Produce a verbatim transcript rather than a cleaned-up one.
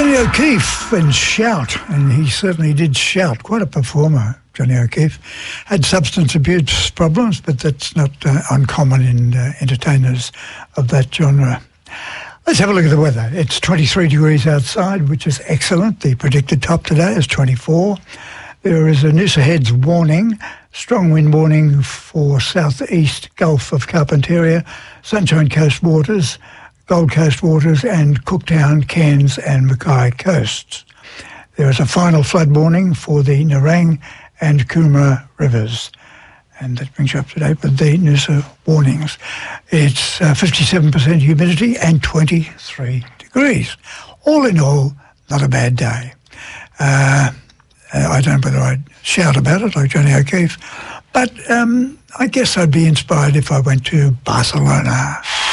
Johnny O'Keefe and Shout, and he certainly did shout. Quite a performer, Johnny O'Keefe. Had substance abuse problems, but that's not uh, uncommon in uh, entertainers of that genre. Let's have a look at the weather. It's twenty-three degrees outside, which is excellent. The predicted top today is twenty-four. There is a Noosa Heads warning, strong wind warning for southeast Gulf of Carpentaria, Sunshine Coast waters, Gold Coast waters and Cooktown, Cairns and Mackay coasts. There is a final flood warning for the Nerang and Coomera rivers. And that brings you up to date with the Noosa warnings. It's uh, fifty-seven percent humidity and twenty-three degrees. All in all, not a bad day. Uh, I don't know whether I'd shout about it like Johnny O'Keefe, but um, I guess I'd be inspired if I went to Barcelona.